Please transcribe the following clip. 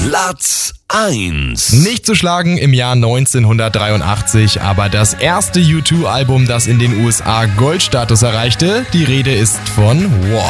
Platz 1. Nicht zu schlagen im Jahr 1983, aber das erste U2-Album, das in den USA Goldstatus erreichte. Die Rede ist von War.